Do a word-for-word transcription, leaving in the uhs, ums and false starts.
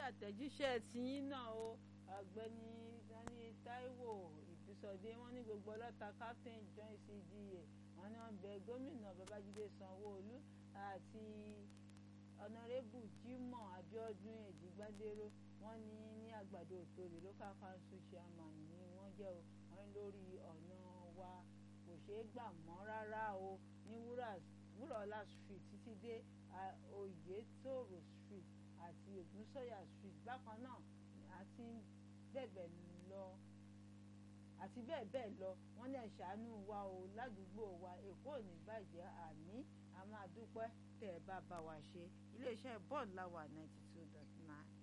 àtẹ̀jíṣẹ́ tiyín náà o ọ̀gbẹ́ni Sani Táíwò Ìbísọdé wọ́n ní gbogbo ọlọ́ta captain join C D A wọ́n ní wọ́n bẹ gómìnà Babájídé Sanwó-Olú àti ọ̀nàrẹ́bù Jimoh Abiodun Èjìgbádéró wọ́n ní ní àgbàdo òtòlè local council chairman ni wọ́n jẹ́ o wọ́n lórí ọ̀nà wa kò ṣeé gbà mọ́ rárá o ní wúrọ̀lá street títí dé Oyètòrò street àti Ògúnsọ̀yà street bákan náà àti bẹ́ẹ̀ lọ àti bẹ́ẹ̀ bẹ́ẹ̀ lọ wọ́n ní ẹ ṣàánú wa o ládùúgbò wa Èkó ò ní bàjẹ́ àmì a máa dúpẹ́ tẹ́ ẹ bá bá wa ṣe iléeṣẹ́ bọ́ọ̀lù láwà ninety two dot nine.